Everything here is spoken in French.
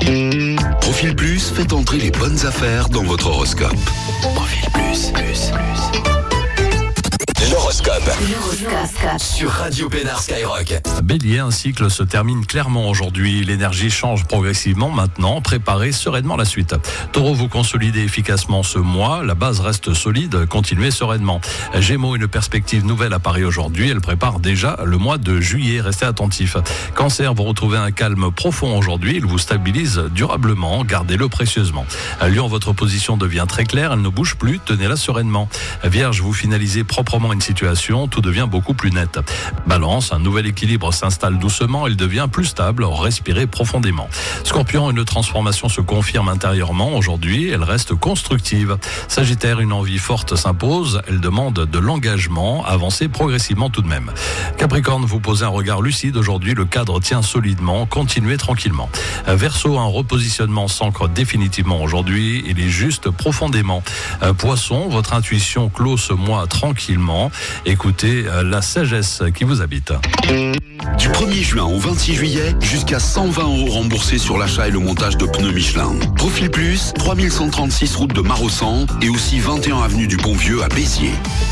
Profil Plus, faites entrer les bonnes affaires dans votre horoscope. Profil Plus. L'horoscope. Sur Radio Pénard Skyrock. Bélier, un cycle se termine clairement aujourd'hui. L'énergie change progressivement maintenant. Préparez sereinement la suite. Taureau, vous consolidez efficacement ce mois. La base reste solide. Continuez sereinement. Gémeaux, une perspective nouvelle apparaît aujourd'hui. Elle prépare déjà le mois de juillet. Restez attentifs. Cancer, vous retrouvez un calme profond aujourd'hui. Il vous stabilise durablement. Gardez-le précieusement. Lion, votre position devient très claire. Elle ne bouge plus. Tenez-la sereinement. Vierge, vous finalisez proprement une situation, tout devient beaucoup plus net. Balance, un nouvel équilibre s'installe doucement, il devient plus stable, respirez profondément. Scorpion, une transformation se confirme intérieurement aujourd'hui, elle reste constructive. Sagittaire, une envie forte s'impose, elle demande de l'engagement, avancez progressivement tout de même. Capricorne, vous posez un regard lucide aujourd'hui, le cadre tient solidement, continuez tranquillement. Verseau, un repositionnement s'ancre définitivement aujourd'hui, il est juste profondément. Poisson, votre intuition clôt ce mois tranquillement. Écoutez la sagesse qui vous habite. Du 1er juin au 26 juillet, jusqu'à 120 € remboursés sur l'achat et le montage de pneus Michelin. Profil Plus, 3136 route de Marossan et aussi 21 avenue du Pont-Vieux à Béziers.